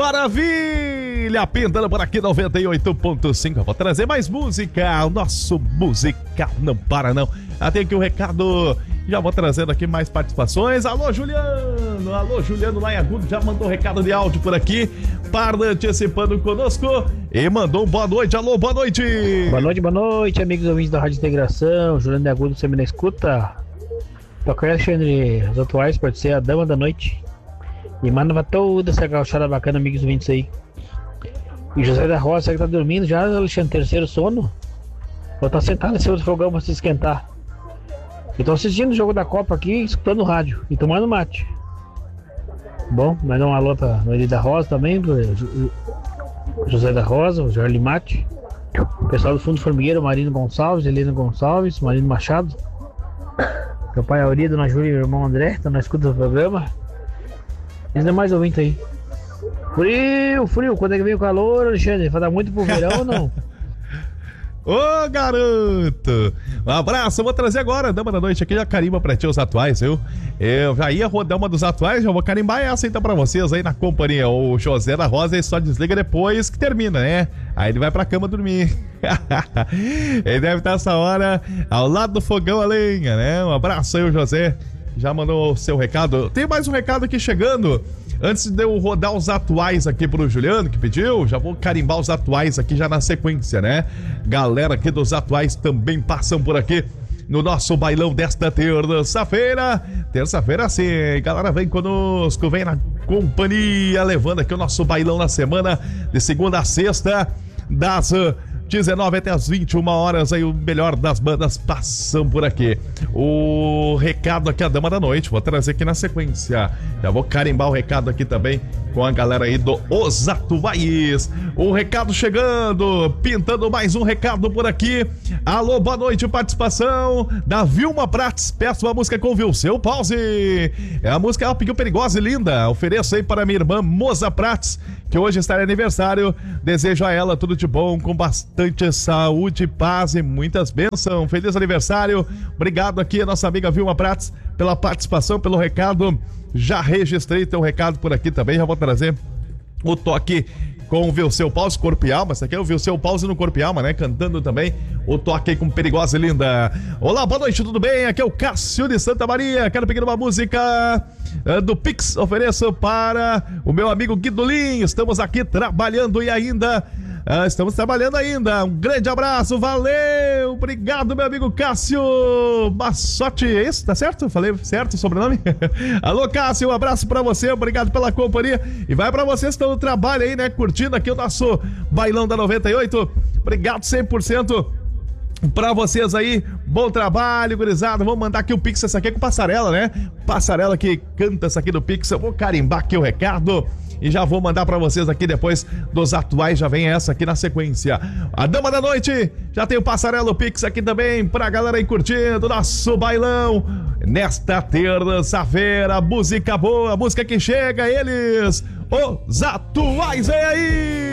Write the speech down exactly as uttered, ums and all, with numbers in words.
maravilha! Pintando por aqui noventa e oito ponto cinco. Eu vou trazer mais música. O nosso musical não para, não. Ah, tem aqui um recado. Já vou trazendo aqui mais participações. Alô, Juliano! Alô, Juliano lá em Agudo. Já mandou um recado de áudio por aqui. Parla antecipando conosco. E mandou um boa noite. Alô, boa noite! Boa noite, boa noite, amigos ouvintes da Rádio Integração. Juliano de Agudo, você me na escuta. Toca Alexandre, os atuais, pode ser a dama da noite. E manda pra toda essa gauchada bacana, amigos ouvintes aí. E José da Roça, será que tá dormindo já, Alexandre? Terceiro sono? Ou tá sentado nesse outro fogão pra se esquentar? Eu tô assistindo o jogo da Copa aqui, escutando o rádio e tomando mate. Bom, mandar um alô pra Noeli da Rosa também, pro José da Rosa, o Jorge Mate. O pessoal do Fundo Formigueiro, Marino Gonçalves, Helena Gonçalves, Marino Machado. Meu pai Auri, Dona Júlia e meu irmão André, estão na escuta do programa. Eles não é mais ouvinte aí. Frio, frio, quando é que vem o calor, Alexandre? Vai dar muito pro verão ou não? Ô, oh, garoto! Um abraço, eu vou trazer agora, dama da noite aqui, já carimba pra ti os atuais, viu? Eu já ia rodar uma dos atuais, já vou carimbar essa então pra vocês aí na companhia. O José da Rosa, ele só desliga depois que termina, né? Aí ele vai pra cama dormir. Ele deve estar essa hora ao lado do fogão a lenha, né? Um abraço aí, o José. Já mandou o seu recado. Tem mais um recado aqui chegando. Antes de eu rodar os atuais aqui pro Juliano, que pediu, já vou carimbar os atuais aqui já na sequência, né? Galera aqui dos atuais também passam por aqui no nosso bailão desta terça-feira. Terça-feira sim, galera, vem conosco, vem na companhia, levando aqui o nosso bailão na semana, de segunda a sexta, das dezenove até as vinte e uma horas, aí o melhor das bandas passam por aqui. O recado aqui, a dama da noite, vou trazer aqui na sequência. Já vou carimbar o recado aqui também com a galera aí do Os Atuais. O recado chegando, pintando mais um recado por aqui. Alô, boa noite, participação da Vilma Prates. Peço uma música com o Vilceu Pause. É a música, ela pediu perigosa e linda. Ofereço aí para minha irmã Moza Prates, que hoje está de aniversário. Desejo a ela tudo de bom, com bastante saúde, paz e muitas bênçãos. Feliz aniversário. Obrigado aqui a nossa amiga Vilma Prates pela participação, pelo recado. Já registrei teu recado por aqui também. Já vou trazer o toque com o Vilceu Pause, Corpo e Alma. Esse aqui é o Vilceu Pause no Corpo e Alma, né? Cantando também o toque aí com Perigosa e Linda. Olá, boa noite, tudo bem? Aqui é o Cássio de Santa Maria. Quero pedir uma música uh, do Pix. Ofereço para o meu amigo Guidolim. Estamos aqui trabalhando e ainda... Uh, estamos trabalhando ainda. Um grande abraço, valeu! Obrigado, meu amigo Cássio Massotti. É isso? Tá certo? Falei certo o sobrenome? Alô, Cássio, um abraço pra você. Obrigado pela companhia. E vai pra vocês que estão no trabalho aí, né? Curtindo aqui o nosso bailão da noventa e oito. Obrigado cem por cento pra vocês aí. Bom trabalho, gurizada. Vamos mandar aqui o Pix. Essa aqui é com Passarela, né? Passarela que canta essa aqui do Pix. Eu vou carimbar aqui o recado e já vou mandar pra vocês aqui depois dos atuais. Já vem essa aqui na sequência. A dama da noite, já tem o Passarela, o Pix aqui também pra galera aí curtindo nosso bailão nesta terça-feira. Música boa, música que chega, eles, os atuais, vem aí!